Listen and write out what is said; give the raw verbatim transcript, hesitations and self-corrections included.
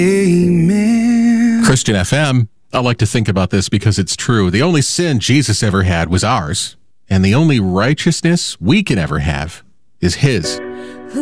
Amen. Christian F M, I like to think about this because it's true. The only sin Jesus ever had was ours, and the only righteousness we can ever have is his.